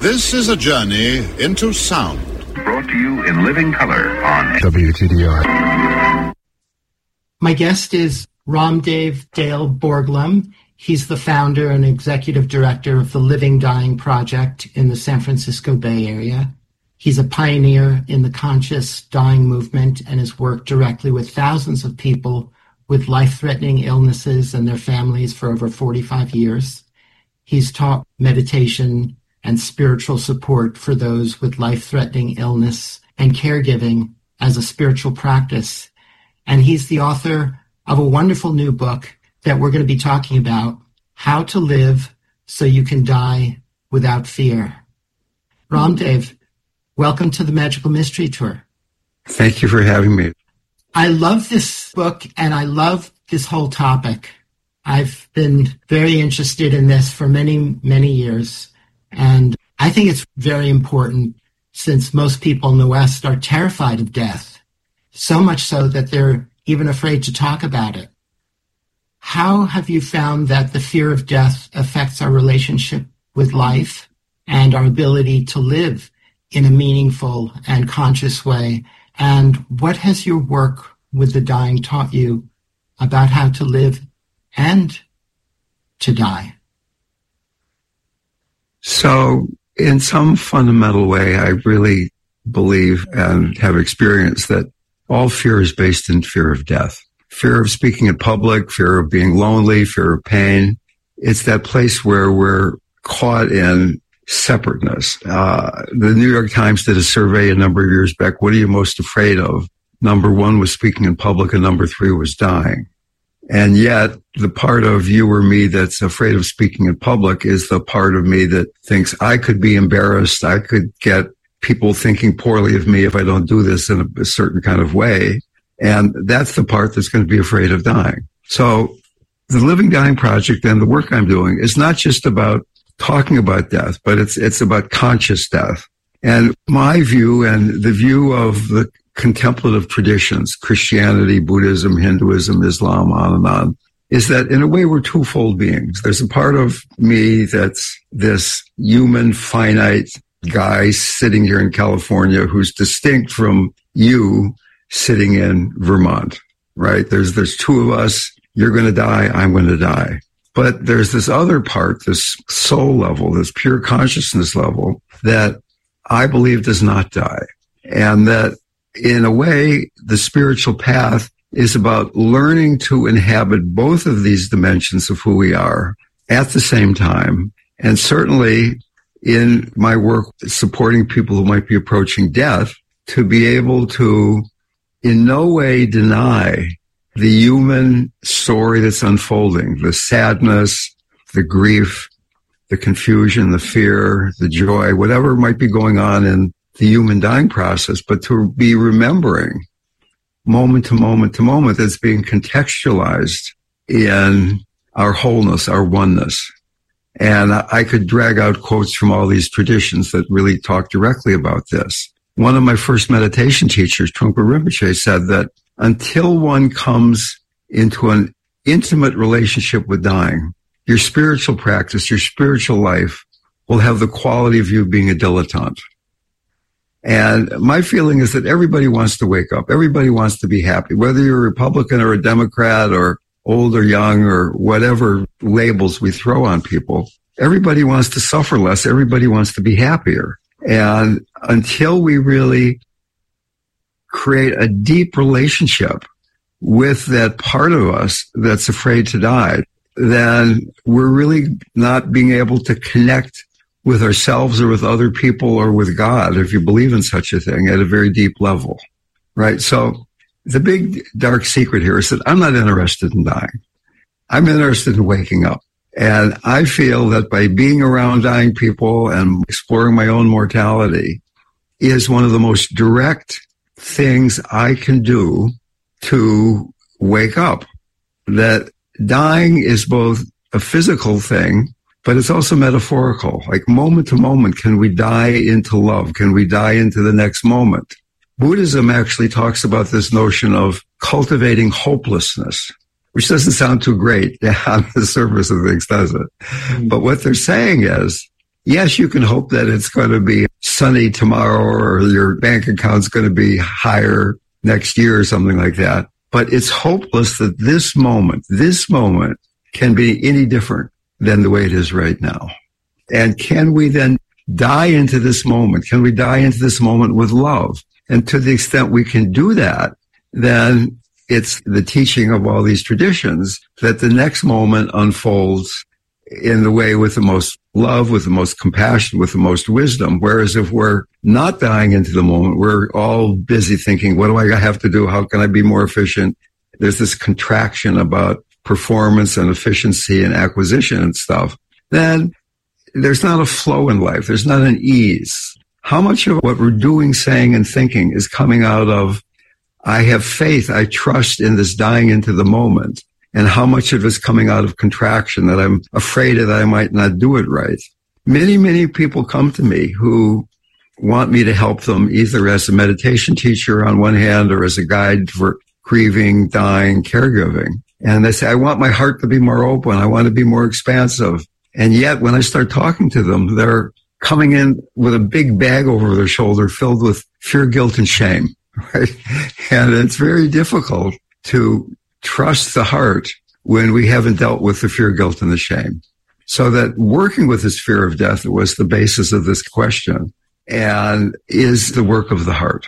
This is a journey into sound. Brought to you in living color on WTDR. My guest is Ramdev Dale Borglum. He's the founder and executive director of the Living Dying Project in the San Francisco Bay Area. He's a pioneer in the conscious dying movement and has worked directly with thousands of people with life-threatening illnesses and their families for over 45 years. He's taught meditation and spiritual support for those with life-threatening illness and caregiving as a spiritual practice. And he's the author of a wonderful new book that we're going to be talking about, How to Live So You Can Die Without Fear. Ramdev, welcome to the Magical Mystery Tour. Thank you for having me. I love this book and I love this whole topic. I've been very interested in this for many, many years. And I think it's very important since most people in the West are terrified of death, so much so that they're even afraid to talk about it. How have you found that the fear of death affects our relationship with life and our ability to live in a meaningful and conscious way? And what has your work with the dying taught you about how to live and to die? So in some fundamental way, I really believe and have experienced that all fear is based in fear of death. Fear of speaking in public, fear of being lonely, fear of pain. It's that place where we're caught in separateness. The New York Times did a survey a number of years back. What are you most afraid of? Number one was speaking in public and number three was dying. And yet the part of you or me that's afraid of speaking in public is the part of me that thinks I could be embarrassed. I could get people thinking poorly of me if I don't do this in a certain kind of way. And that's the part that's going to be afraid of dying. So the Living Dying Project and the work I'm doing is not just about talking about death, but it's about conscious death. And my view and the view of the contemplative traditions, Christianity, Buddhism, Hinduism, Islam, on and on, is that in a way we're twofold beings. There's a part of me that's this human, finite guy sitting here in California who's distinct from you sitting in Vermont, right? There's two of us. You're going to die. I'm going to die. But there's this other part, this soul level, this pure consciousness level that I believe does not die. And that in a way, the spiritual path is about learning to inhabit both of these dimensions of who we are at the same time. And certainly in my work supporting people who might be approaching death, to be able to in no way deny the human story that's unfolding, the sadness, the grief, the confusion, the fear, the joy, whatever might be going on in the human dying process, but to be remembering moment to moment to moment that's being contextualized in our wholeness, our oneness. And I could drag out quotes from all these traditions that really talk directly about this. One of my first meditation teachers, Trungpa Rinpoche, said that until one comes into an intimate relationship with dying, your spiritual practice, your spiritual life will have the quality of you being a dilettante. And my feeling is that everybody wants to wake up. Everybody wants to be happy, whether you're a Republican or a Democrat or old or young or whatever labels we throw on people. Everybody wants to suffer less. Everybody wants to be happier. And until we really create a deep relationship with that part of us that's afraid to die, then we're really not being able to connect with ourselves or with other people or with God, if you believe in such a thing, at a very deep level, right? So the big dark secret here is that I'm not interested in dying. I'm interested in waking up. And I feel that by being around dying people and exploring my own mortality is one of the most direct things I can do to wake up. That dying is both a physical thing, but it's also metaphorical. Like moment to moment, can we die into love? Can we die into the next moment? Buddhism actually talks about this notion of cultivating hopelessness, which doesn't sound too great on the surface of things, does it? Mm-hmm. But what they're saying is Yes, you can hope that it's going to be sunny tomorrow or your bank account's going to be higher next year or something like that. But it's hopeless that this moment can be any different than the way it is right now. And can we then die into this moment? Can we die into this moment with love? And to the extent we can do that, then it's the teaching of all these traditions that the next moment unfolds in the way with the most love, with the most compassion, with the most wisdom. Whereas if we're not dying into the moment, we're all busy thinking, what do I have to do? How can I be more efficient? There's this contraction about performance and efficiency and acquisition and stuff. Then there's not a flow in life. There's not an ease. How much of what we're doing, saying, and thinking is coming out of, I have faith, I trust in this dying into the moment, and how much of it is coming out of contraction, that I'm afraid that I might not do it right? Many, many people come to me who want me to help them either as a meditation teacher on one hand or as a guide for grieving, dying, caregiving. And they say, I want my heart to be more open. I want to be more expansive. And yet when I start talking to them, they're coming in with a big bag over their shoulder filled with fear, guilt, and shame. Right? And it's very difficult to trust the heart when we haven't dealt with the fear, guilt, and the shame. So that working with this fear of death was the basis of this question and is the work of the heart.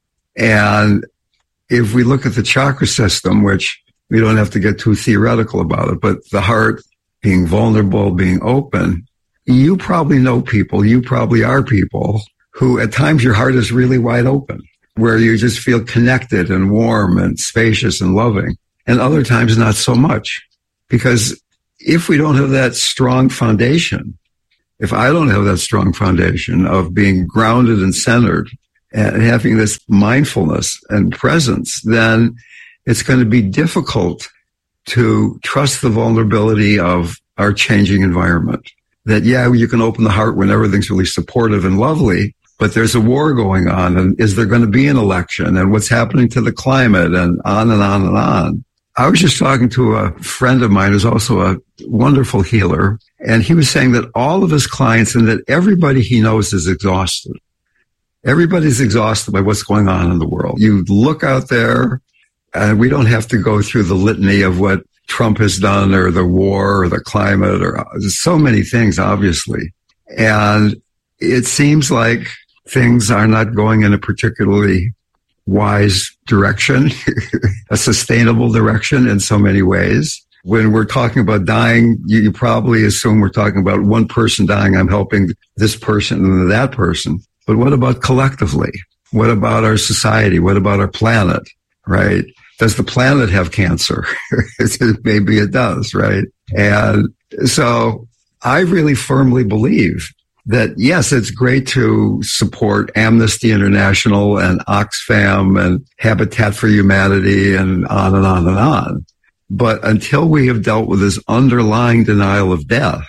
And if we look at the chakra system, which we don't have to get too theoretical about it, but the heart being vulnerable, being open, you probably know people, you probably are people who at times your heart is really wide open, where you just feel connected and warm and spacious and loving. And other times not so much. Because if we don't have that strong foundation, if I don't have that strong foundation of being grounded and centered and having this mindfulness and presence, then it's going to be difficult to trust the vulnerability of our changing environment. That, yeah, you can open the heart when everything's really supportive and lovely, but there's a war going on, and is there going to be an election, and what's happening to the climate, and on and on and on. I was just talking to a friend of mine who's also a wonderful healer, and he was saying that all of his clients and that everybody he knows is exhausted. Everybody's exhausted by what's going on in the world. You look out there, and we don't have to go through the litany of what Trump has done or the war or the climate or so many things, obviously. And it seems like things are not going in a particularly wise direction, a sustainable direction in so many ways. When we're talking about dying, you probably assume we're talking about one person dying. I'm helping this person and that person. But what about collectively? What about our society? What about our planet, right? Does the planet have cancer? Maybe it does, right? And so I really firmly believe that, yes, it's great to support Amnesty International and Oxfam and Habitat for Humanity and on and on and on. But until we have dealt with this underlying denial of death,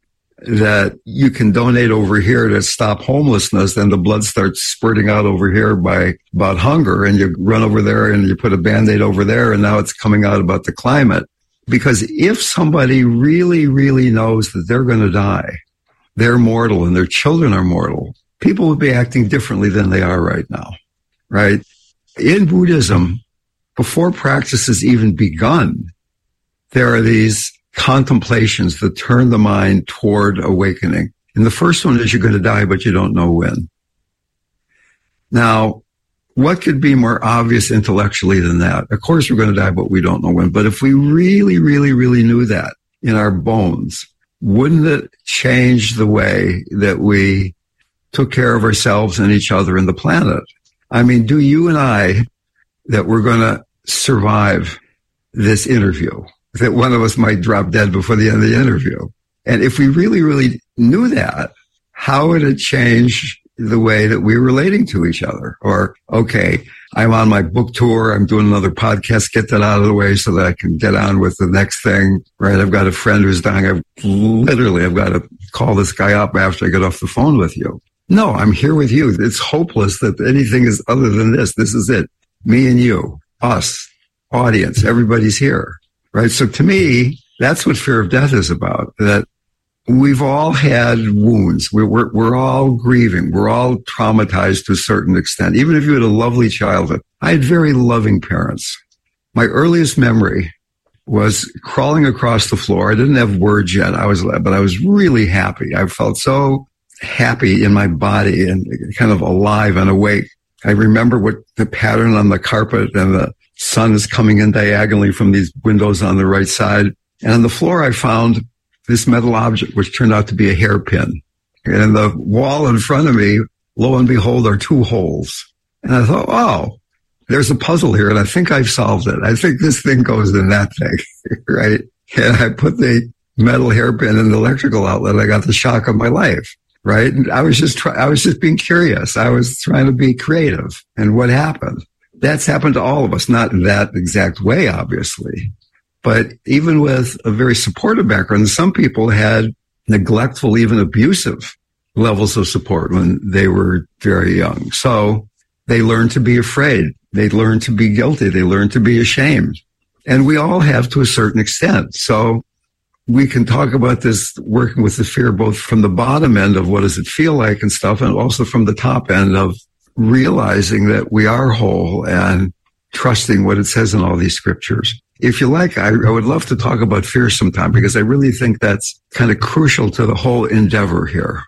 that you can donate over here to stop homelessness, then the blood starts spurting out over here about hunger, and you run over there and you put a Band-Aid over there, and now it's coming out about the climate. Because if somebody really, really knows that they're going to die, they're mortal and their children are mortal, people would be acting differently than they are right now, right? In Buddhism, before practice has even begun, there are these contemplations that turn the mind toward awakening. And the first one is you're going to die, but you don't know when. Now, what could be more obvious intellectually than that? Of course, we're going to die, but we don't know when. But if we really, really, really knew that in our bones, wouldn't it change the way that we took care of ourselves and each other and the planet? I mean, do you and I, that we're going to survive this interview, that one of us might drop dead before the end of the interview? And if we really, really knew that, how would it change the way that we're relating to each other? Or, okay, I'm on my book tour, I'm doing another podcast, get that out of the way so that I can get on with the next thing, right? I've got a friend who's dying. I've got to call this guy up after I get off the phone with you. No, I'm here with you. It's hopeless that anything is other than this. This is it. Me and you, us, audience, everybody's here, right? So to me, that's what fear of death is about, that we've all had wounds. We're all grieving. We're all traumatized to a certain extent. Even if you had a lovely childhood, I had very loving parents. My earliest memory was crawling across the floor. I didn't have words yet. But I was really happy. I felt so happy in my body and kind of alive and awake. I remember what the pattern on the carpet, and the sun is coming in diagonally from these windows on the right side. And on the floor, I found this metal object, which turned out to be a hairpin. And in the wall in front of me, lo and behold, are two holes. And I thought, oh, there's a puzzle here, and I think I've solved it. I think this thing goes in that thing, right? And I put the metal hairpin in the electrical outlet. I got the shock of my life, right? And I was just being curious. I was trying to be creative. And what happened? That's happened to all of us, not in that exact way, obviously. But even with a very supportive background, some people had neglectful, even abusive levels of support when they were very young. So they learned to be afraid. They learned to be guilty. They learned to be ashamed. And we all have to a certain extent. So we can talk about this, working with the fear, both from the bottom end of what does it feel like and stuff, and also from the top end of realizing that we are whole and trusting what it says in all these scriptures. If you like, I would love to talk about fear sometime, because I really think that's kind of crucial to the whole endeavor here.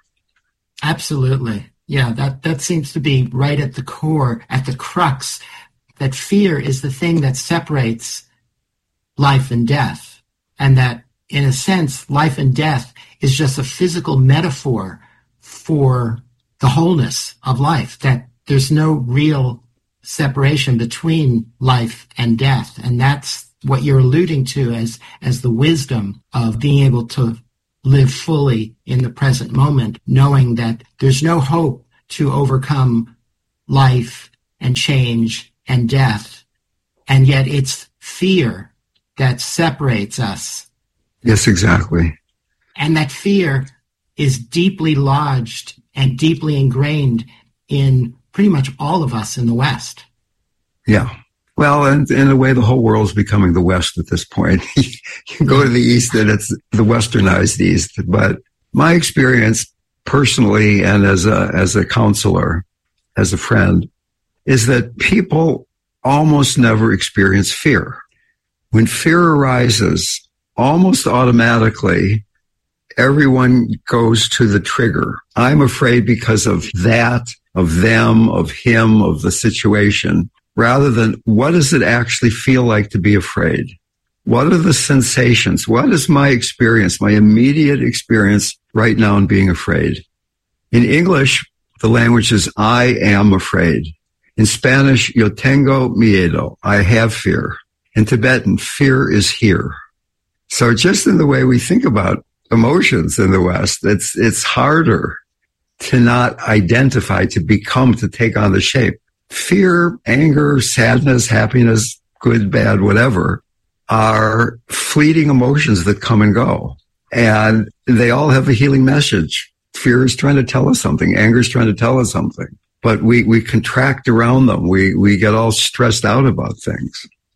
Absolutely. Yeah, that seems to be right at the core, at the crux, that fear is the thing that separates life and death. And that, in a sense, life and death is just a physical metaphor for the wholeness of life, that there's no real separation between life and death. And that's what you're alluding to as the wisdom of being able to live fully in the present moment, knowing that there's no hope to overcome life and change and death. And yet it's fear that separates us. Yes, exactly. And that fear is deeply lodged and deeply ingrained in pretty much all of us in the West. Yeah. Well, and in a way, the whole world's becoming the West at this point. You go to the East and it's the westernized East. But my experience personally, and as a counselor, as a friend, is that people almost never experience fear. When fear arises, almost automatically, everyone goes to the trigger. I'm afraid because of that, of them, of him, of the situation, rather than what does it actually feel like to be afraid? What are the sensations? What is my experience, my immediate experience right now in being afraid? In English, the language is I am afraid. In Spanish, yo tengo miedo. I have fear. In Tibetan, fear is here. So just in the way we think about emotions in the West, it's harder to not identify, to become, to take on the shape. Fear, anger, sadness, happiness, good, bad, whatever, are fleeting emotions that come and go. And they all have a healing message. Fear is trying to tell us something. Anger is trying to tell us something. But we contract around them. We get all stressed out about things.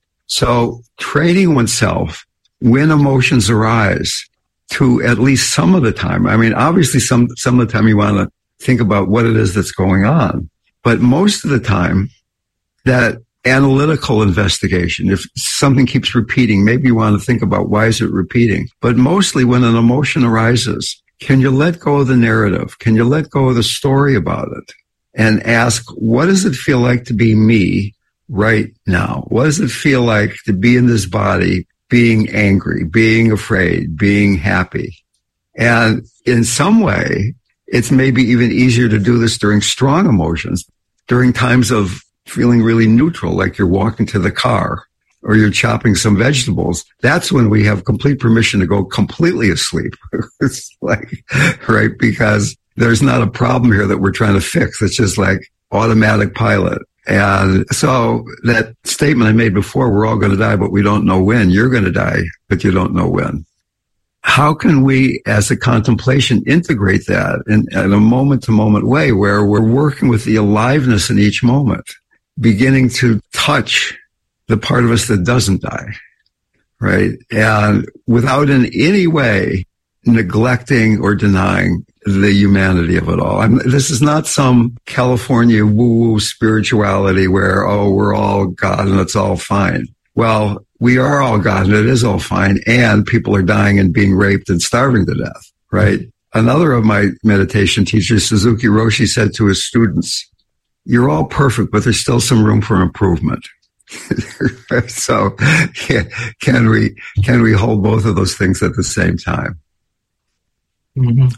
So training oneself when emotions arise to at least some of the time. I mean, obviously some of the time you want to think about what it is that's going on. But most of the time, that analytical investigation, if something keeps repeating, maybe you want to think about why is it repeating. But mostly when an emotion arises, can you let go of the narrative? Can you let go of the story about it? And ask, what does it feel like to be me right now? What does it feel like to be in this body, being angry, being afraid, being happy? And in some way, it's maybe even easier to do this during strong emotions, during times of feeling really neutral, like you're walking to the car or you're chopping some vegetables. That's when we have complete permission to go completely asleep. It's like, right? Because there's not a problem here that we're trying to fix. It's just like automatic pilot. And so that statement I made before, we're all going to die, but we don't know when. You're going to die, but you don't know when. How can we, as a contemplation, integrate that in a moment-to-moment way where we're working with the aliveness in each moment, beginning to touch the part of us that doesn't die, right? And without in any way neglecting or denying the humanity of it all. This is not some California woo-woo spirituality where, we're all God and it's all fine. Well, we are all God and it is all fine, and people are dying and being raped and starving to death, right? Another of my meditation teachers, Suzuki Roshi, said to his students, "You're all perfect, but there's still some room for improvement." So can we hold both of those things at the same time? Mm-hmm.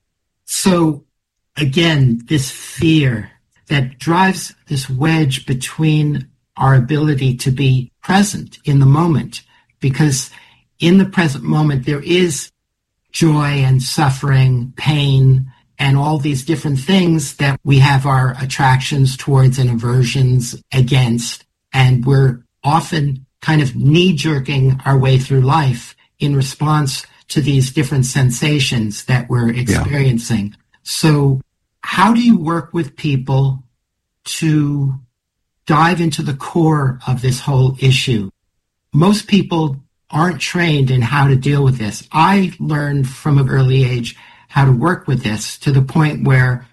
So again, this fear that drives this wedge between our ability to be present in the moment, because in the present moment, there is joy and suffering, pain, and all these different things that we have our attractions towards and aversions against. And we're often kind of knee-jerking our way through life in response to these different sensations that we're experiencing. Yeah. So how do you work with people to dive into the core of this whole issue? Most people aren't trained in how to deal with this. I learned from an early age how to work with this to the point where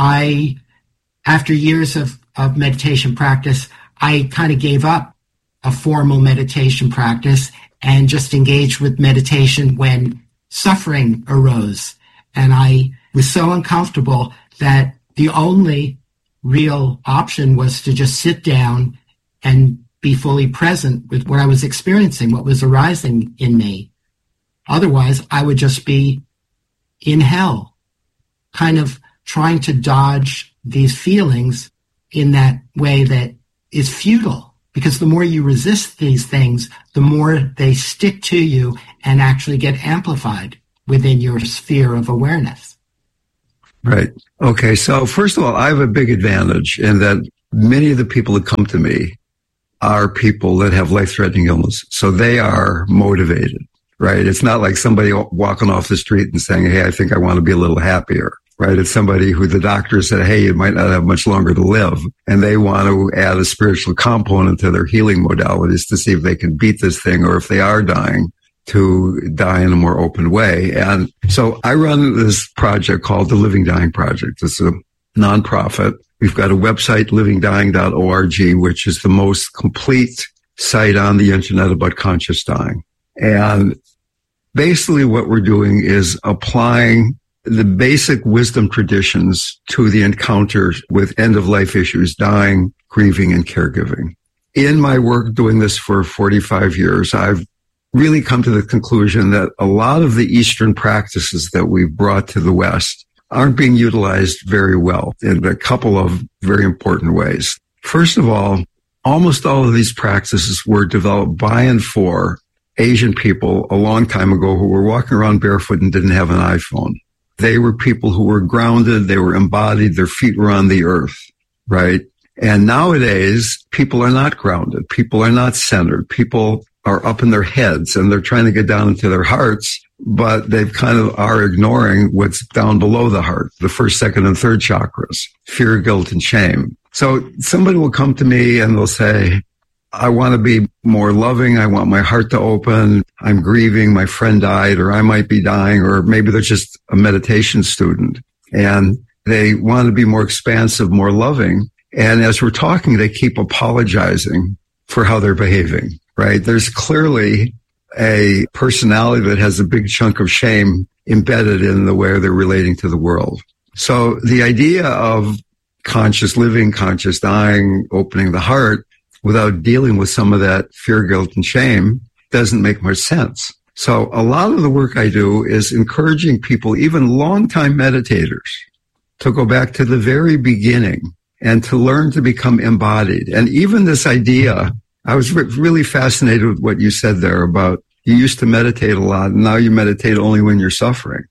after years of meditation practice, I kind of gave up a formal meditation practice and just engaged with meditation when suffering arose. And I was so uncomfortable that the only real option was to just sit down and be fully present with what I was experiencing, what was arising in me. Otherwise, I would just be in hell, kind of trying to dodge these feelings in that way that is futile. Because the more you resist these things, the more they stick to you and actually get amplified within your sphere of awareness. Right. Okay. So first of all, I have a big advantage in that many of the people that come to me are people that have life-threatening illness. So they are motivated, right? It's not like somebody walking off the street and saying, "Hey, I think I want to be a little happier." Right? It's somebody who the doctor said, "Hey, you might not have much longer to live." And they want to add a spiritual component to their healing modalities to see if they can beat this thing, or if they are dying, to die in a more open way. And so I run this project called the Living Dying Project. It's a nonprofit. We've got a website, livingdying.org, which is the most complete site on the internet about conscious dying. And basically what we're doing is applying the basic wisdom traditions to the encounter with end-of-life issues, dying, grieving, and caregiving. In my work doing this for 45 years, I've really come to the conclusion that a lot of the Eastern practices that we've brought to the West aren't being utilized very well in a couple of very important ways. First of all, almost all of these practices were developed by and for Asian people a long time ago who were walking around barefoot and didn't have an iPhone. They were people who were grounded, they were embodied, their feet were on the earth, right? And nowadays, people are not grounded. People are not centered. People are up in their heads and they're trying to get down into their hearts, but they've kind of are ignoring what's down below the heart, the first, second, and third chakras, fear, guilt, and shame. So somebody will come to me and they'll say, "I want to be more loving. I want my heart to open. I'm grieving. My friend died," or "I might be dying," or maybe they're just a meditation student and they want to be more expansive, more loving. And as we're talking, they keep apologizing for how they're behaving, right? There's clearly a personality that has a big chunk of shame embedded in the way they're relating to the world. So the idea of conscious living, conscious dying, opening the heart, without dealing with some of that fear, guilt, and shame doesn't make much sense. So a lot of the work I do is encouraging people, even longtime meditators, to go back to the very beginning and to learn to become embodied. And even this idea, I was really fascinated with what you said there about you used to meditate a lot and now you meditate only when you're suffering.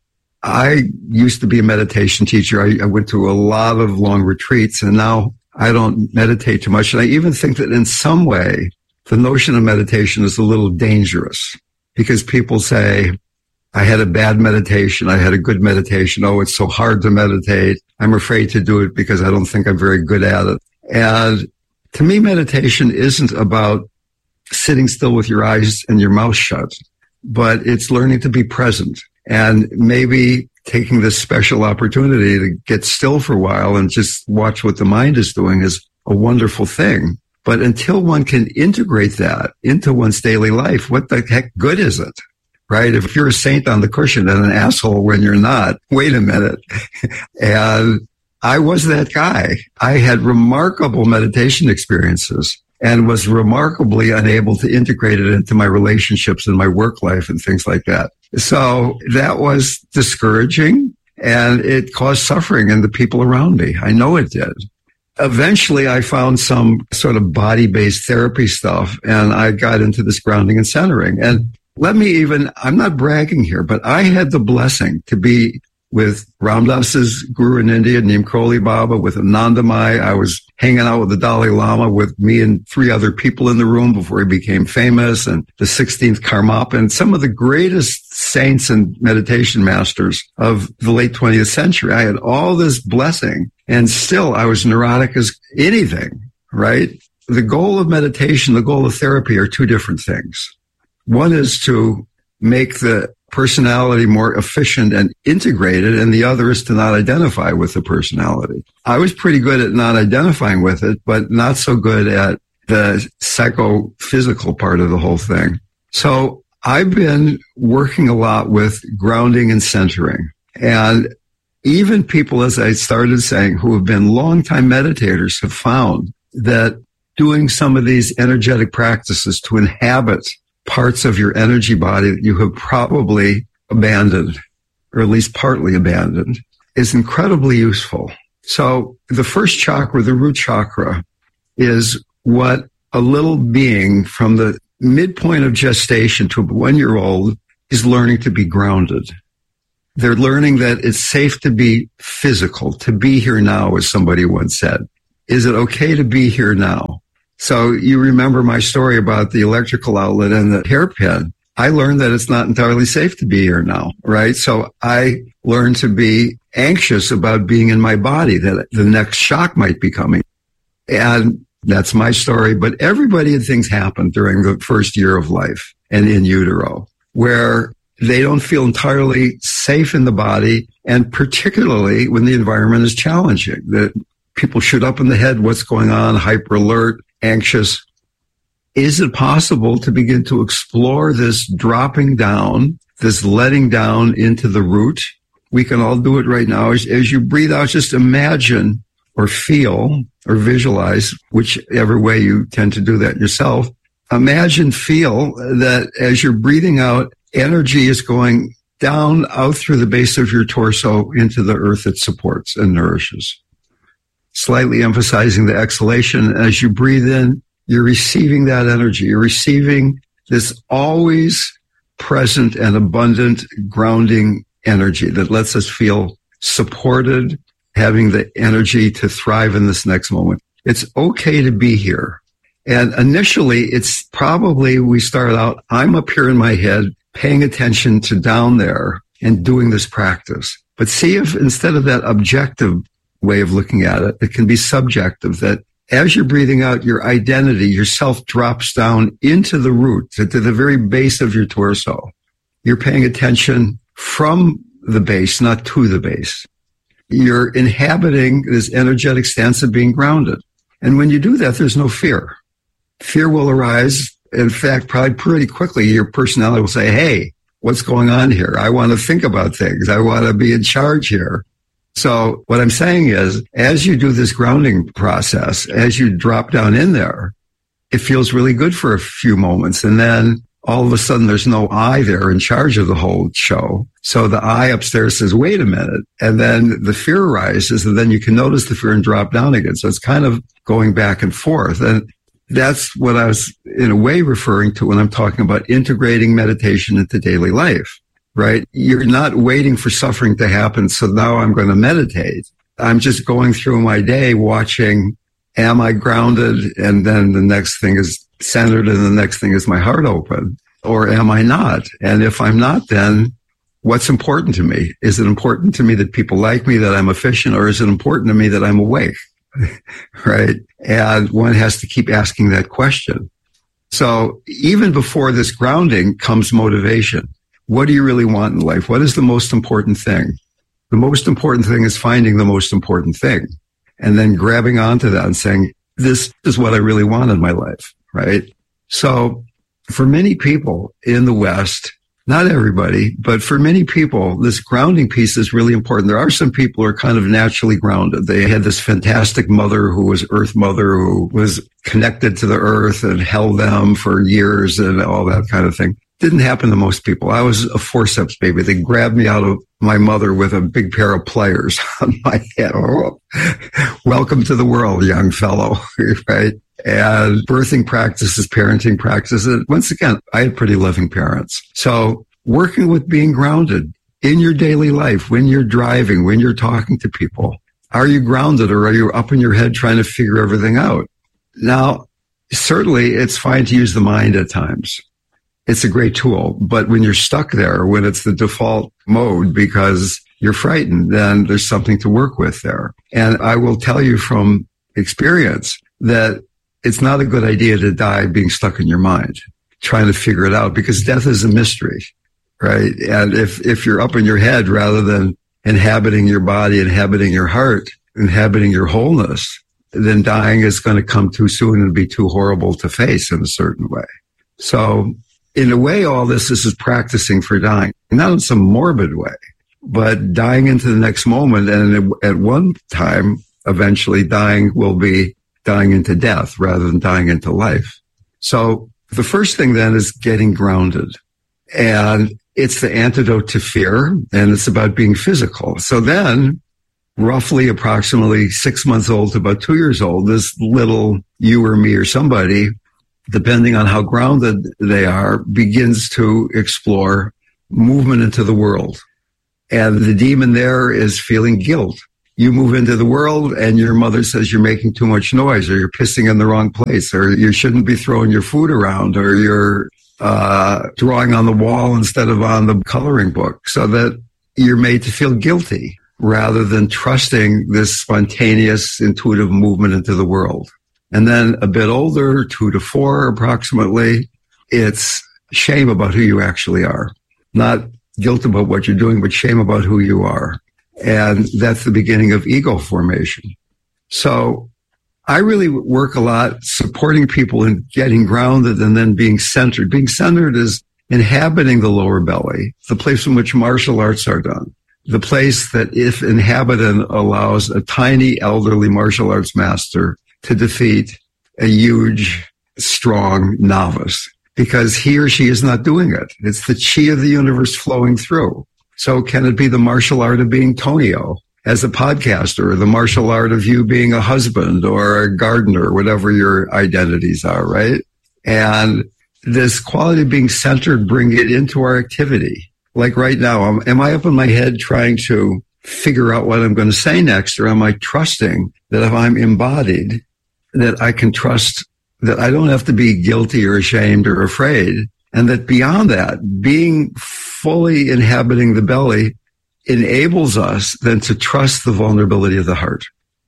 I used to be a meditation teacher. I went to a lot of long retreats and now I don't meditate too much. And I even think that in some way, the notion of meditation is a little dangerous because people say, "I had a bad meditation. I had a good meditation. Oh, it's so hard to meditate. I'm afraid to do it because I don't think I'm very good at it." And to me, meditation isn't about sitting still with your eyes and your mouth shut, but it's learning to be present. and maybe taking this special opportunity to get still for a while and just watch what the mind is doing is a wonderful thing. But until one can integrate that into one's daily life, what the heck good is it? Right? If you're a saint on the cushion and an asshole when you're not, wait a minute. And I was that guy. I had remarkable meditation experiences and was remarkably unable to integrate it into my relationships and my work life and things like that. So that was discouraging, and it caused suffering in the people around me. I know it did. Eventually, I found some sort of body-based therapy stuff, and I got into this grounding and centering. And I'm not bragging here, but I had the blessing to be with Ram Dass's guru in India, Neem Karoli Baba, with Anandamai. I was hanging out with the Dalai Lama with me and 3 other people in the room before he became famous, and the 16th Karmapa, and some of the greatest saints and meditation masters of the late 20th century. I had all this blessing, and still I was neurotic as anything, right? The goal of meditation, the goal of therapy are 2 different things. One is to make the personality more efficient and integrated, and the other is to not identify with the personality. I was pretty good at not identifying with it, but not so good at the psychophysical part of the whole thing. So I've been working a lot with grounding and centering. And even people, as I started saying, who have been longtime meditators have found that doing some of these energetic practices to inhabit parts of your energy body that you have probably abandoned, or at least partly abandoned, is incredibly useful. So the first chakra, the root chakra, is what a little being from the midpoint of gestation to a 1-year-old is learning to be grounded. They're learning that it's safe to be physical, to be here now, as somebody once said. Is it okay to be here now? So you remember my story about the electrical outlet and the hairpin. I learned that it's not entirely safe to be here now, right? So I learned to be anxious about being in my body, that the next shock might be coming. And that's my story. But everybody had things happen during the first year of life and in utero where they don't feel entirely safe in the body, and particularly when the environment is challenging. That people shoot up in the head, what's going on, hyper alert, anxious. Is it possible to begin to explore this dropping down, this letting down into the root? We can all do it right now. As you breathe out, just imagine or feel or visualize, whichever way you tend to do that yourself. Imagine, feel that as you're breathing out, energy is going down out through the base of your torso into the earth it supports and nourishes. Slightly emphasizing the exhalation. As you breathe in, you're receiving that energy. You're receiving this always present and abundant grounding energy that lets us feel supported, having the energy to thrive in this next moment. It's okay to be here. And initially, it's probably we start out, I'm up here in my head, paying attention to down there and doing this practice. But see if instead of that objective way of looking at it, it can be subjective, that as you're breathing out, your identity, yourself drops down into the root, to the very base of your torso. You're paying attention from the base, not to the base. You're inhabiting this energetic stance of being grounded. And when you do that, there's no fear. Fear will arise. In fact, probably pretty quickly, your personality will say, hey, what's going on here? I want to think about things. I want to be in charge here. So what I'm saying is, as you do this grounding process, as you drop down in there, it feels really good for a few moments. And then all of a sudden, there's no I there in charge of the whole show. So the I upstairs says, wait a minute. And then the fear arises, and then you can notice the fear and drop down again. So it's kind of going back and forth. And that's what I was, in a way, referring to when I'm talking about integrating meditation into daily life. Right? You're not waiting for suffering to happen, so now I'm going to meditate. I'm just going through my day watching, am I grounded? And then the next thing is centered, and the next thing is my heart open. Or am I not? And if I'm not, then what's important to me? Is it important to me that people like me, that I'm efficient, or is it important to me that I'm awake? Right? And one has to keep asking that question. So even before this grounding comes motivation. what do you really want in life? What is the most important thing? The most important thing is finding the most important thing and then grabbing onto that and saying, this is what I really want in my life, right? So for many people in the West, not everybody, but for many people, this grounding piece is really important. There are some people who are kind of naturally grounded. They had this fantastic mother who was Earth Mother, who was connected to the earth and held them for years and all that kind of thing. Didn't happen to most people. I was a forceps baby. They grabbed me out of my mother with a big pair of pliers on my head. Oh, welcome to the world, young fellow, right? And birthing practices, parenting practices. Once again, I had pretty loving parents. So working with being grounded in your daily life, when you're driving, when you're talking to people, are you grounded or are you up in your head trying to figure everything out? Now, certainly it's fine to use the mind at times. It's a great tool, but when you're stuck there, when it's the default mode because you're frightened, then there's something to work with there. And I will tell you from experience that it's not a good idea to die being stuck in your mind, trying to figure it out, because death is a mystery, right? And if you're up in your head rather than inhabiting your body, inhabiting your heart, inhabiting your wholeness, then dying is going to come too soon and be too horrible to face in a certain way. So in a way, all this is practicing for dying, not in some morbid way, but dying into the next moment. And at one time, eventually dying will be dying into death rather than dying into life. So the first thing then is getting grounded. And it's the antidote to fear, and it's about being physical. So then, roughly approximately 6 months old to about 2 years old, this little you or me or somebody, depending on how grounded they are, begins to explore movement into the world. And the demon there is feeling guilt. You move into the world and your mother says you're making too much noise, or you're pissing in the wrong place, or you shouldn't be throwing your food around, or you're drawing on the wall instead of on the coloring book, so that you're made to feel guilty rather than trusting this spontaneous, intuitive movement into the world. And then a bit older, 2 to 4 approximately, it's shame about who you actually are. Not guilt about what you're doing, but shame about who you are. And that's the beginning of ego formation. So I really work a lot supporting people in getting grounded and then being centered. Being centered is inhabiting the lower belly, the place in which martial arts are done, the place that, if inhabited, allows a tiny elderly martial arts master to defeat a huge, strong novice, because he or she is not doing it. It's the chi of the universe flowing through. So can it be the martial art of being Tonio as a podcaster, or the martial art of you being a husband or a gardener, whatever your identities are, right? And this quality of being centered, bring it into our activity. Like right now, am I up in my head trying to figure out what I'm going to say next, or am I trusting that if I'm embodied, that I can trust that I don't have to be guilty or ashamed or afraid, and that beyond that, being fully inhabiting the belly enables us then to trust the vulnerability of the heart.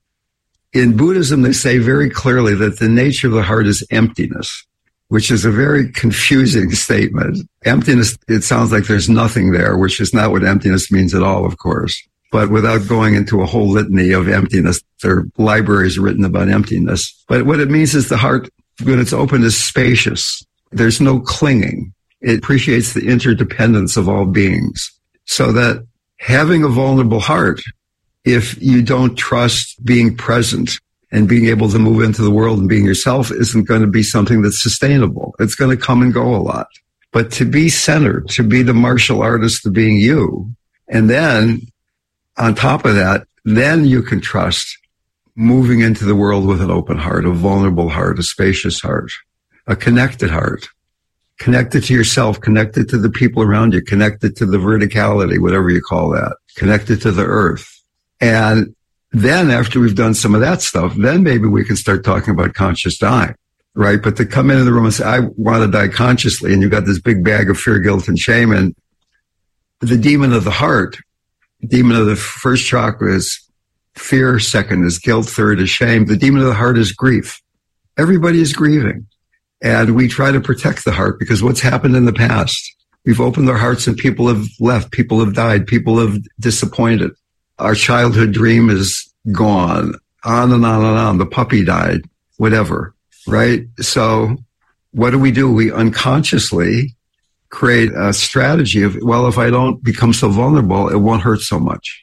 In Buddhism, they say very clearly that the nature of the heart is emptiness, which is a very confusing statement. Emptiness, it sounds like there's nothing there, which is not what emptiness means at all, of course. But without going into a whole litany of emptiness, there are libraries written about emptiness. But what it means is the heart, when it's open, is spacious. There's no clinging. It appreciates the interdependence of all beings. So that having a vulnerable heart, if you don't trust being present and being able to move into the world and being yourself, isn't going to be something that's sustainable. It's going to come and go a lot. But to be centered, to be the martial artist of being you, and then on top of that, then you can trust moving into the world with an open heart, a vulnerable heart, a spacious heart, a connected heart, connected to yourself, connected to the people around you, connected to the verticality, whatever you call that, connected to the earth. And then after we've done some of that stuff, then maybe we can start talking about conscious dying, right? But to come into the room and say, I want to die consciously, and you've got this big bag of fear, guilt, and shame, and the demon of the heart, demon of the first chakra is fear, second is guilt, third is shame. The demon of the heart is grief. Everybody is grieving. And we try to protect the heart because what's happened in the past We've opened our hearts and people have left. People have died. People have disappointed. Our childhood dream is gone. On and on and on. The puppy died. Whatever. Right? So what do? We unconsciously create a strategy of, well, if I don't become so vulnerable, it won't hurt so much.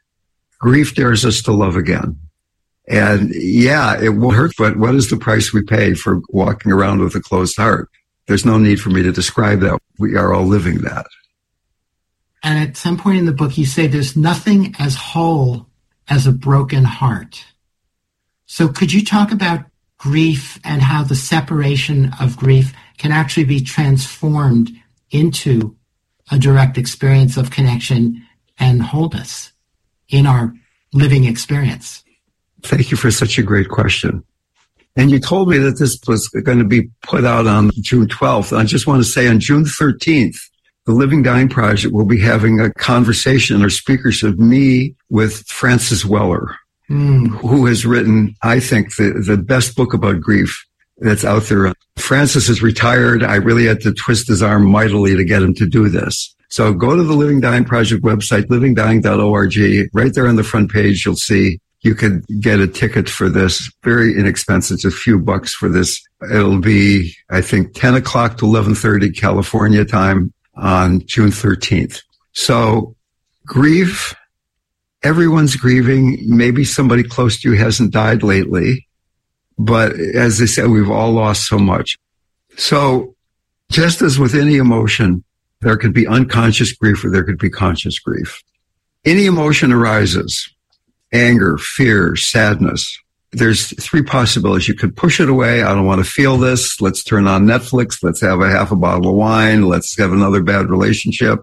Grief dares us to love again. And yeah, it won't hurt, but what is the price we pay for walking around with a closed heart? There's no need for me to describe that. We are all living that. And at some point in the book, you say there's nothing as whole as a broken heart. So could you talk about grief and how the separation of grief can actually be transformed into a direct experience of connection and wholeness in our living experience? Thank you for such a great question. And you told me that this was going to be put out on June 12th. I just want to say on June 13th, the Living Dying Project will be having a conversation or speakers of me with Francis Weller, who has written, I think, the best book about grief that's out there. Francis is retired. I really had to twist his arm mightily to get him to do this. So go to the Living Dying Project website, livingdying.org. Right there on the front page, you'll see you could get a ticket for this. Very inexpensive. It's a few bucks for this. It'll be, I think, 10 o'clock to 11:30 California time on June 13th. So grief, everyone's grieving. Maybe somebody close to you hasn't died lately. But as I said, we've all lost so much. So just as with any emotion, there could be unconscious grief or there could be conscious grief. Any emotion arises. Anger, fear, sadness. There's three possibilities. You could push it away. I don't want to feel this. Let's turn on Netflix. Let's have a half a bottle of wine. Let's have another bad relationship.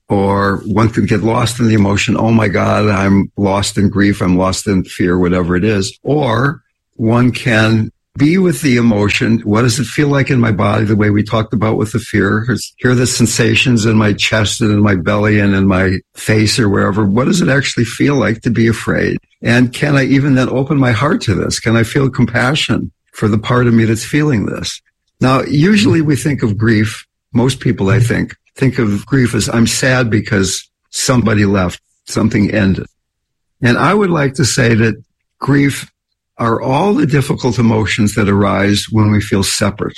Or one could get lost in the emotion. Oh my God, I'm lost in grief. I'm lost in fear, whatever it is. Or one can be with the emotion. What does it feel like in my body? The way we talked about with the fear. Hear the sensations in my chest and in my belly and in my face or wherever. What does it actually feel like to be afraid? And can I even then open my heart to this? Can I feel compassion for the part of me that's feeling this? Now, usually we think of grief. Most people, I think of grief as I'm sad because somebody left, something ended. And I would like to say that grief are all the difficult emotions that arise when we feel separate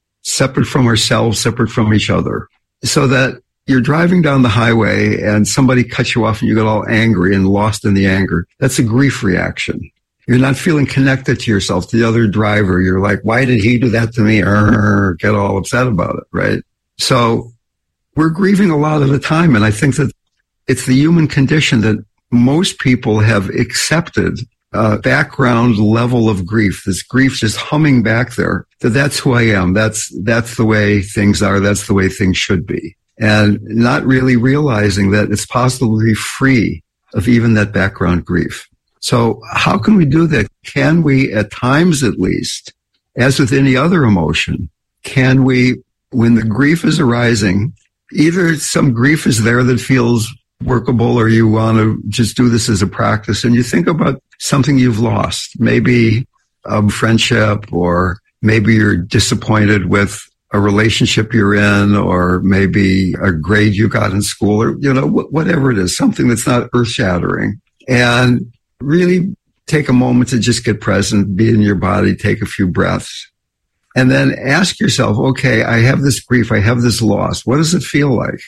from ourselves, separate from each other. So that you're driving down the highway and somebody cuts you off and you get all angry and lost in the anger. That's a grief reaction. You're not feeling connected to yourself, to the other driver. You're like, why did he do that to me? Get all upset about it, right? So we're grieving a lot of the time. And I think that it's the human condition that most people have accepted background level of grief. This grief just humming back there. That's who I am. That's the way things are. That's the way things should be. And not really realizing that it's possible to be free of even that background grief. So how can we do that? Can we, at times at least, as with any other emotion, can we, when the grief is arising, either some grief is there that feels workable or you want to just do this as a practice and you think about something you've lost, maybe a friendship, or maybe you're disappointed with a relationship you're in, or maybe a grade you got in school, or, whatever it is, something that's not earth-shattering. And really take a moment to just get present, be in your body, take a few breaths, and then ask yourself, okay, I have this grief, I have this loss. What does it feel like?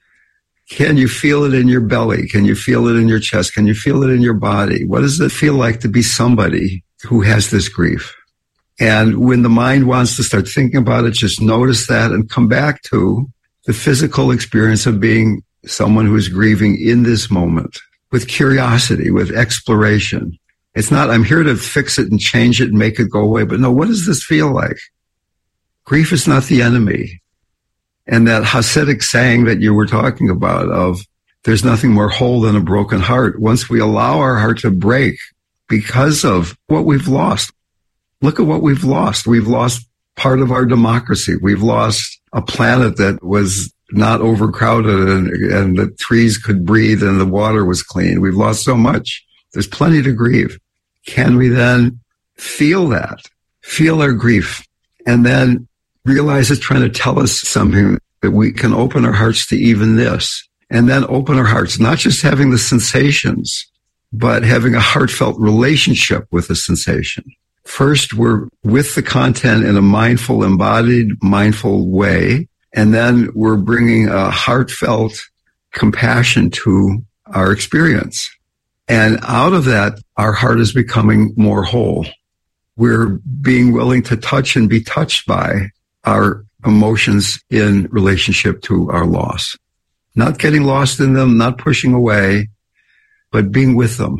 Can you feel it in your belly? Can you feel it in your chest? Can you feel it in your body? What does it feel like to be somebody who has this grief? And when the mind wants to start thinking about it, just notice that and come back to the physical experience of being someone who is grieving in this moment with curiosity, with exploration. It's not, I'm here to fix it and change it and make it go away. But no, what does this feel like? Grief is not the enemy. And that Hasidic saying that you were talking about of there's nothing more whole than a broken heart. Once we allow our heart to break because of what we've lost, look at what we've lost. We've lost part of our democracy. We've lost a planet that was not overcrowded and the trees could breathe and the water was clean. We've lost so much. There's plenty to grieve. Can we then feel that, feel our grief, and then realize it's trying to tell us something that we can open our hearts to even this, and then open our hearts, not just having the sensations, but having a heartfelt relationship with the sensation. First, we're with the content in a mindful, embodied, mindful way, and then we're bringing a heartfelt compassion to our experience. And out of that, our heart is becoming more whole. We're being willing to touch and be touched by our emotions in relationship to our loss. Not getting lost in them, not pushing away, but being with them.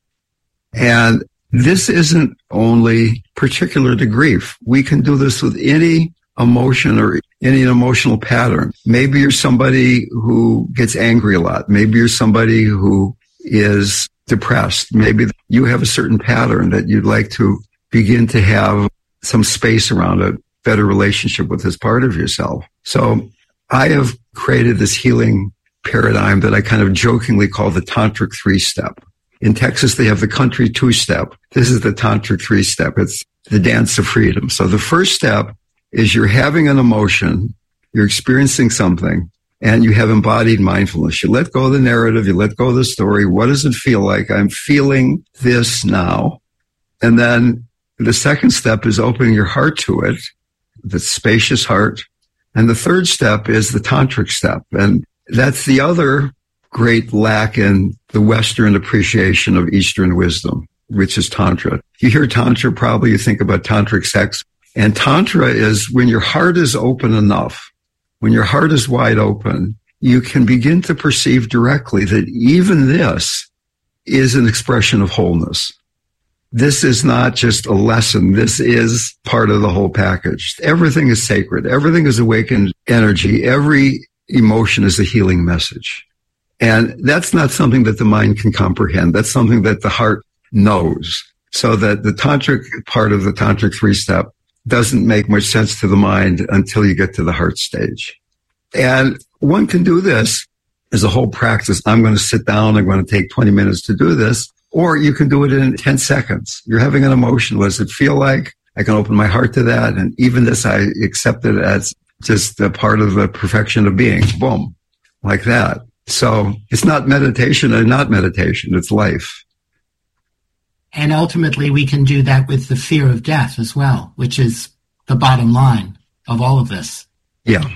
And this isn't only particular to grief. We can do this with any emotion or any emotional pattern. Maybe you're somebody who gets angry a lot. Maybe you're somebody who is depressed. Maybe you have a certain pattern that you'd like to begin to have some space around a better relationship with this part of yourself. So I have created this healing paradigm that I kind of jokingly call the Tantric 3-step. In Texas, they have the country 2-step. This is the Tantric 3-step. It's the dance of freedom. So the first step is you're having an emotion, you're experiencing something, and you have embodied mindfulness. You let go of the narrative, you let go of the story. What does it feel like? I'm feeling this now. And then the second step is opening your heart to it, the spacious heart. And the third step is the Tantric step. And that's the other great lack in the Western appreciation of Eastern wisdom, which is Tantra. You hear Tantra, probably you think about tantric sex. And Tantra is when your heart is open enough, when your heart is wide open, you can begin to perceive directly that even this is an expression of wholeness. This is not just a lesson. This is part of the whole package. Everything is sacred. Everything is awakened energy. Every emotion is a healing message. And that's not something that the mind can comprehend. That's something that the heart knows. So that the tantric part of the Tantric 3-step doesn't make much sense to the mind until you get to the heart stage. And one can do this as a whole practice. I'm going to sit down. I'm going to take 20 minutes to do this. Or you can do it in 10 seconds. You're having an emotion. What does it feel like? I can open my heart to that. And even this, I accept it as just a part of the perfection of being. Boom. Like that. So it's not meditation and not meditation. It's life. And ultimately, we can do that with the fear of death as well, which is the bottom line of all of this. Yeah.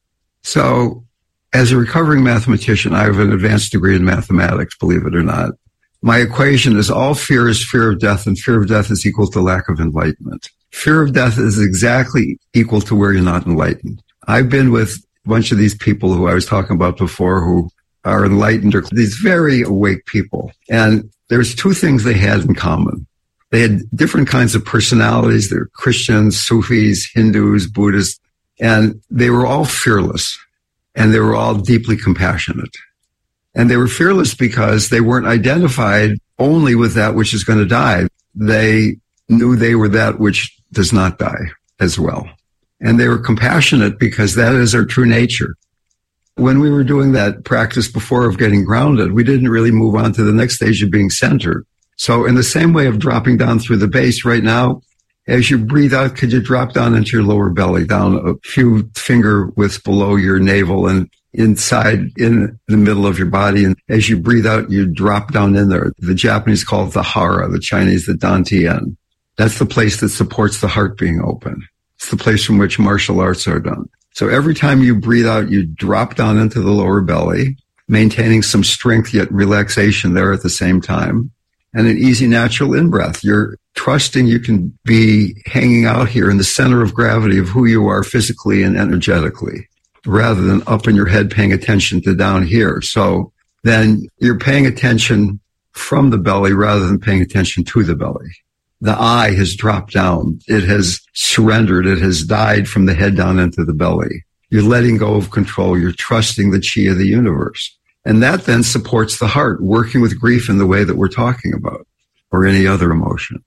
So as a recovering mathematician, I have an advanced degree in mathematics, believe it or not. My equation is all fear is fear of death, and fear of death is equal to lack of enlightenment. Fear of death is exactly equal to where you're not enlightened. I've been with a bunch of these people who I was talking about before who are enlightened, or these very awake people. And there's two things they had in common. They had different kinds of personalities. They're Christians, Sufis, Hindus, Buddhists, and they were all fearless, and they were all deeply compassionate. And they were fearless because they weren't identified only with that which is going to die. They knew they were that which does not die as well. And they were compassionate because that is our true nature. When we were doing that practice before of getting grounded, we didn't really move on to the next stage of being centered. So in the same way of dropping down through the base right now, as you breathe out, could you drop down into your lower belly, down a few finger widths below your navel and inside in the middle of your body? And as you breathe out, you drop down in there. The Japanese call it the hara, the Chinese the dantian. That's the place that supports the heart being open. It's the place from which martial arts are done. So every time you breathe out, you drop down into the lower belly, maintaining some strength yet relaxation there at the same time. And an easy, natural in-breath. You're trusting you can be hanging out here in the center of gravity of who you are physically and energetically, rather than up in your head paying attention to down here. So then you're paying attention from the belly rather than paying attention to the belly. The I has dropped down. It has surrendered. It has died from the head down into the belly. You're letting go of control. You're trusting the chi of the universe. And that then supports the heart, working with grief in the way that we're talking about, or any other emotion.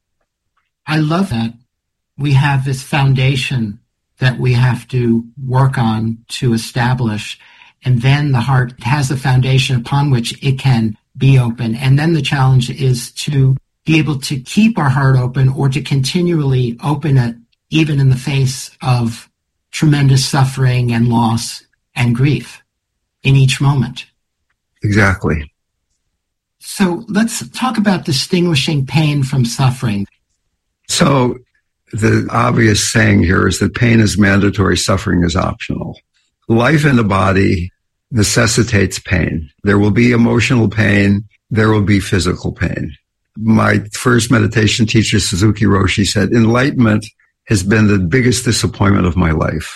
I love that. We have this foundation that we have to work on to establish. And then the heart has a foundation upon which it can be open. And then the challenge is to be able to keep our heart open, or to continually open it, even in the face of tremendous suffering and loss, and grief in each moment. Exactly. So let's talk about distinguishing pain from suffering. So the obvious saying here is that pain is mandatory, suffering is optional. Life in the body necessitates pain. There will be emotional pain. There will be physical pain. My first meditation teacher, Suzuki Roshi, said, enlightenment has been the biggest disappointment of my life.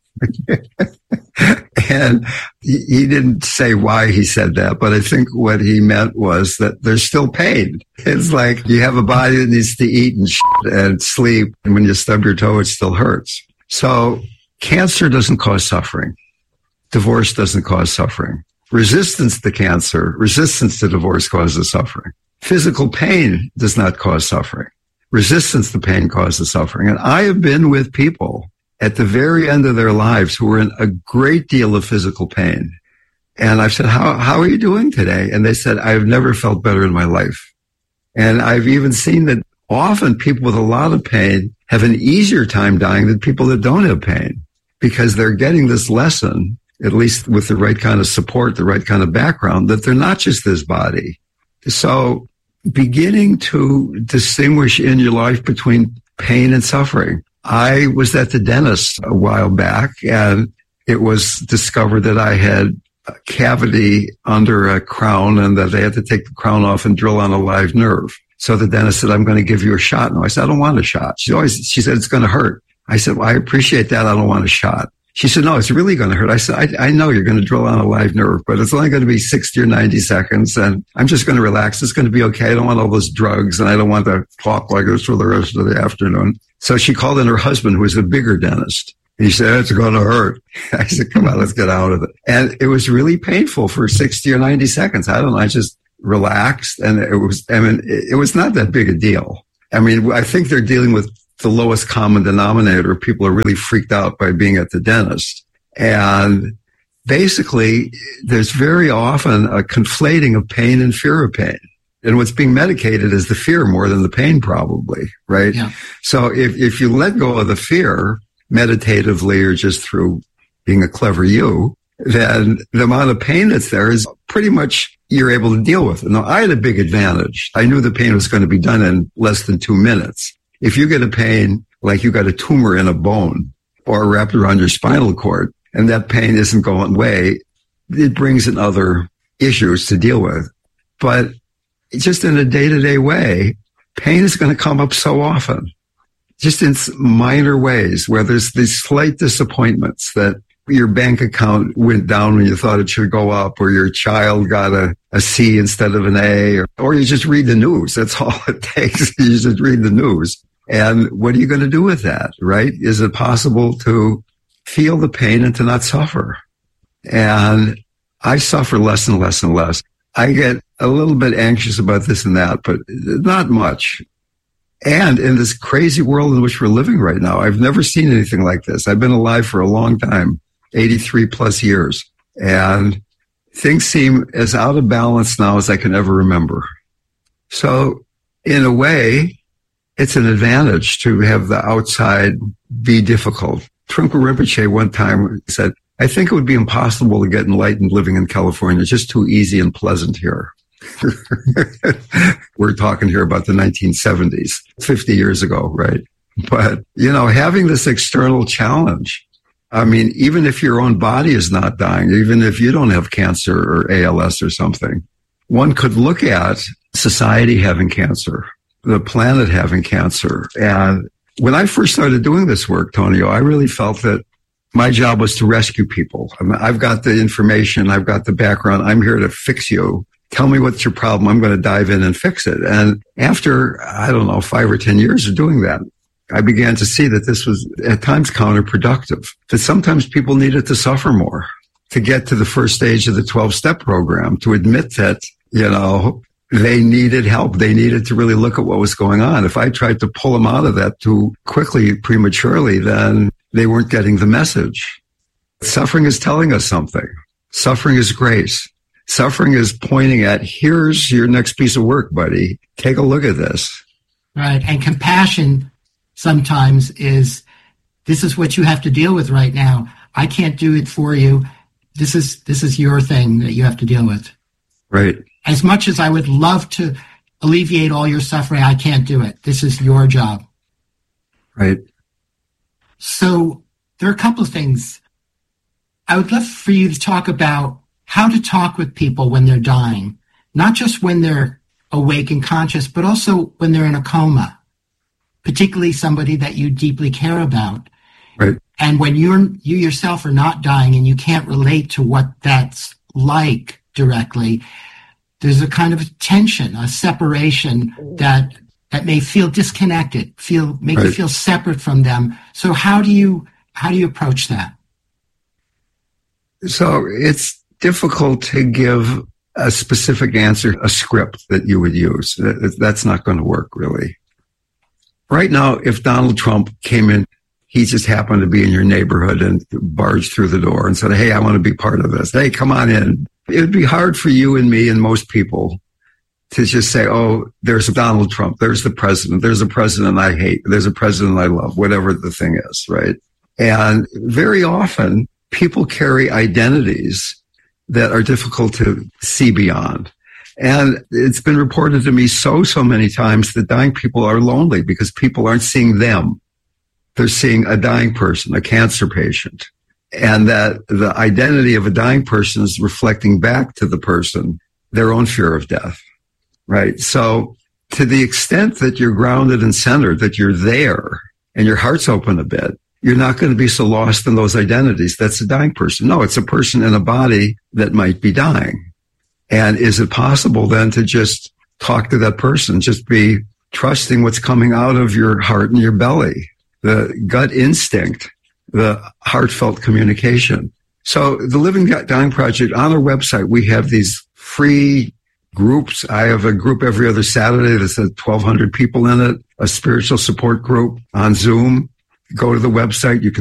And he didn't say why he said that, but I think what he meant was that there's still pain. It's like you have a body that needs to eat and sleep, and when you stub your toe, it still hurts. So cancer doesn't cause suffering. Divorce doesn't cause suffering. Resistance to cancer, resistance to divorce causes suffering. Physical pain does not cause suffering. Resistance to pain causes suffering. And I have been with people at the very end of their lives who were in a great deal of physical pain. And I've said, how are you doing today? And they said, I've never felt better in my life. And I've even seen that often people with a lot of pain have an easier time dying than people that don't have pain, because they're getting this lesson, at least with the right kind of support, the right kind of background, that they're not just this body. So beginning to distinguish in your life between pain and suffering. I was at the dentist a while back, and it was discovered that I had a cavity under a crown and that they had to take the crown off and drill on a live nerve. So the dentist said, I'm going to give you a shot. No, I said, I don't want a shot. She said, it's going to hurt. I said, well, I appreciate that. I don't want a shot. She said, no, it's really going to hurt. I said, I know you're going to drill on a live nerve, but it's only going to be 60 or 90 seconds, and I'm just going to relax. It's going to be okay. I don't want all those drugs, and I don't want to talk like this for the rest of the afternoon. So she called in her husband, who was a bigger dentist. He said, it's going to hurt. I said, come on, let's get out of it. And it was really painful for 60 or 90 seconds. I don't know. I just relaxed, and it was not that big a deal. I mean, I think they're dealing with the lowest common denominator. People are really freaked out by being at the dentist. And basically, there's very often a conflating of pain and fear of pain. And what's being medicated is the fear more than the pain, probably, right? Yeah. So if you let go of the fear meditatively or just through being a clever you, then the amount of pain that's there is pretty much you're able to deal with it. Now, I had a big advantage. I knew the pain was going to be done in less than 2 minutes. If you get a pain like you got a tumor in a bone or wrapped around your spinal cord, and that pain isn't going away, it brings in other issues to deal with. But just in a day-to-day way, pain is going to come up so often, just in minor ways, where there's these slight disappointments that your bank account went down when you thought it should go up, or your child got a C instead of an A, or you just read the news. That's all it takes. You just read the news. And what are you going to do with that, right? Is it possible to feel the pain and to not suffer? And I suffer less and less and less. I get a little bit anxious about this and that, but not much. And in this crazy world in which we're living right now, I've never seen anything like this. I've been alive for a long time, 83 plus years. And things seem as out of balance now as I can ever remember. So in a way, it's an advantage to have the outside be difficult. Trungpa Rinpoche one time said, I think it would be impossible to get enlightened living in California. It's just too easy and pleasant here. We're talking here about the 1970s, 50 years ago, right? But, having this external challenge, I mean, even if your own body is not dying, even if you don't have cancer or ALS or something, one could look at society having cancer, the planet having cancer. And when I first started doing this work, Tonio, I really felt that my job was to rescue people. I mean, I've got the information. I've got the background. I'm here to fix you. Tell me what's your problem. I'm going to dive in and fix it. And after, 5 or 10 years of doing that, I began to see that this was at times counterproductive, that sometimes people needed to suffer more to get to the first stage of the 12-step program, to admit that, they needed help. They needed to really look at what was going on. If I tried to pull them out of that too quickly, prematurely, then they weren't getting the message. Suffering is telling us something. Suffering is grace. Suffering is pointing at, here's your next piece of work, buddy. Take a look at this. Right. And compassion sometimes is, this is what you have to deal with right now. I can't do it for you. this is your thing that you have to deal with. Right. As much as I would love to alleviate all your suffering, I can't do it. This is your job. Right. So there are a couple of things. I would love for you to talk about how to talk with people when they're dying, not just when they're awake and conscious, but also when they're in a coma, particularly somebody that you deeply care about. Right. And when you yourself are not dying and you can't relate to what that's like directly, there's a kind of tension, a separation that may feel disconnected, make you feel separate from them. So how do you approach that? So it's difficult to give a specific answer, a script that you would use. That's not going to work, really. Right now, if Donald Trump came in, he just happened to be in your neighborhood and barged through the door and said, hey, I want to be part of this. Hey, come on in. It would be hard for you and me and most people to just say, oh, there's Donald Trump. There's the president. There's a president I hate. There's a president I love, whatever the thing is, right? And very often, people carry identities that are difficult to see beyond. And it's been reported to me so many times that dying people are lonely because people aren't seeing them. They're seeing a dying person, a cancer patient. And that the identity of a dying person is reflecting back to the person their own fear of death, right? So to the extent that you're grounded and centered, that you're there and your heart's open a bit, you're not going to be so lost in those identities. That's a dying person. No, it's a person in a body that might be dying. And is it possible then to just talk to that person, just be trusting what's coming out of your heart and your belly, the gut instinct, the heartfelt communication. So the Living Dying Project, on our website, we have these free groups. I have a group every other Saturday that's 1,200 people in it, a spiritual support group on Zoom. Go to the website. You can